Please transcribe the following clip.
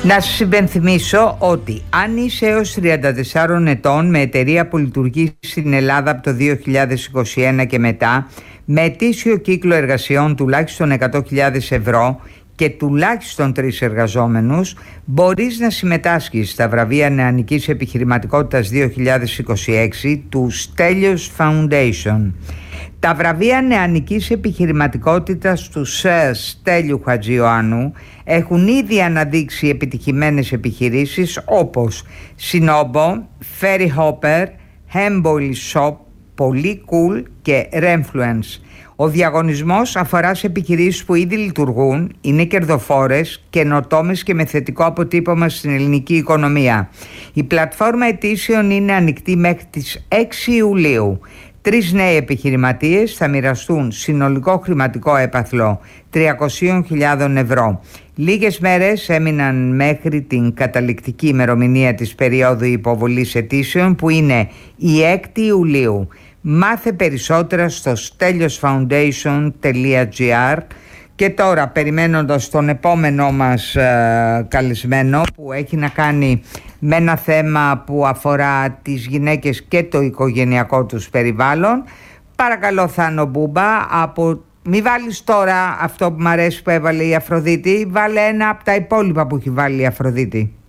Να σας υπενθυμίσω ότι αν είσαι έως 34 ετών με εταιρεία που λειτουργεί στην Ελλάδα από το 2021 και μετά, με ετήσιο κύκλο εργασιών τουλάχιστον 100.000 ευρώ και τουλάχιστον 3 εργαζόμενους, μπορείς να συμμετάσχεις στα βραβεία νεανικής επιχειρηματικότητας 2026 του Στέλιος Foundation. Τα βραβεία νεανικής επιχειρηματικότητας του ΣΕΡ Στέλιου Χατζιωάννου έχουν ήδη αναδείξει επιτυχημένες επιχειρήσεις όπως Sinobo, Ferry Hopper, Hemboil Shop, Polycool και Remfluence. Ο διαγωνισμός αφορά σε επιχειρήσεις που ήδη λειτουργούν, είναι κερδοφόρες, καινοτόμες και με θετικό αποτύπωμα στην ελληνική οικονομία. Η πλατφόρμα αιτήσεων είναι ανοιχτή μέχρι τις 6 Ιουλίου. 3 νέοι επιχειρηματίες θα μοιραστούν συνολικό χρηματικό έπαθλο 300.000 ευρώ. Λίγες μέρες έμειναν μέχρι την καταληκτική ημερομηνία της περίοδου υποβολής αιτήσεων, που είναι η 6η Ιουλίου. Μάθε περισσότερα στο steliosfoundation.gr. Και τώρα, περιμένοντας τον επόμενό μας καλεσμένο, που έχει να κάνει με ένα θέμα που αφορά τις γυναίκες και το οικογενειακό τους περιβάλλον, παρακαλώ Θάνο Μπούμπα, μη βάλεις τώρα αυτό που μου αρέσει που έβαλε η Αφροδίτη, βάλε ένα από τα υπόλοιπα που έχει βάλει η Αφροδίτη.